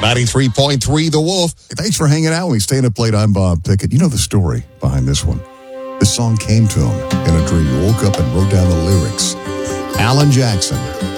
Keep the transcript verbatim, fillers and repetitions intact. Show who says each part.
Speaker 1: ninety-three point three The Wolf.
Speaker 2: Hey, thanks for hanging out with me. Staying up late, I'm Bob Pickett. You know the story behind this one. This song came to him in a dream. He woke up and wrote down the lyrics. Alan Jackson.